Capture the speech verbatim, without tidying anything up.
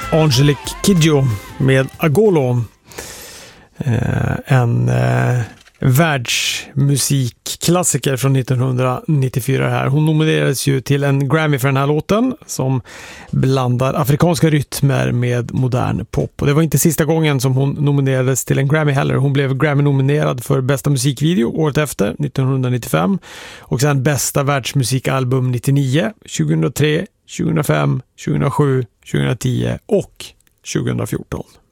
Angelique Kidjo med Agolo. Eh, en eh, världsmusikklassiker från nittonhundranittiofyra här. Hon nominerades ju till en Grammy för den här låten som blandar afrikanska rytmer med modern pop. Och det var inte sista gången som hon nominerades till en Grammy heller. Hon blev Grammy-nominerad för bästa musikvideo året efter, nittonhundranittiofem. Och sen bästa världsmusikalbum nittionio, tjugohundratre, tjugohundrafem, tjugohundrasju, tjugohundratio och tjugohundrafjorton.